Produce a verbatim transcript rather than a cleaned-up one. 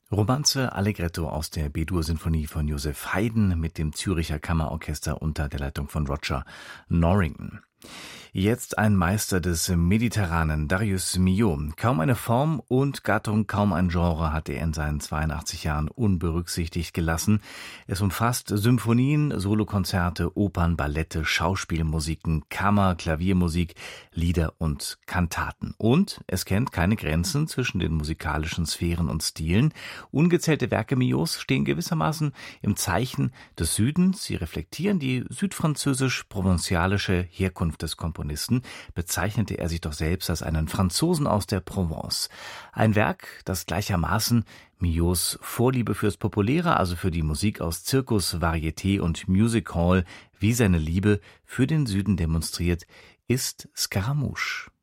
Romanze Allegretto aus der B-Dur-Sinfonie von Joseph Haydn mit dem Zürcher Kammerorchester unter der Leitung von Roger Norrington. Jetzt ein Meister des Mediterranen, Darius Milhaud. Kaum eine Form und Gattung, kaum ein Genre hat er in seinen zweiundachtzig Jahren unberücksichtigt gelassen. Es umfasst Symphonien, Solokonzerte, Opern, Ballette, Schauspielmusiken, Kammer-, Klaviermusik, Lieder und Kantaten. Und es kennt keine Grenzen zwischen den musikalischen Sphären und Stilen. Ungezählte Werke Milhauds stehen gewissermaßen im Zeichen des Südens. Sie reflektieren die südfranzösisch-provinzialische Herkunft des Komponisten. Bezeichnete er sich doch selbst als einen Franzosen aus der Provence. Ein Werk, das gleichermaßen Milhauds Vorliebe fürs Populäre, also für die Musik aus Zirkus, Varieté und Music Hall, wie seine Liebe für den Süden demonstriert, ist Scaramouche.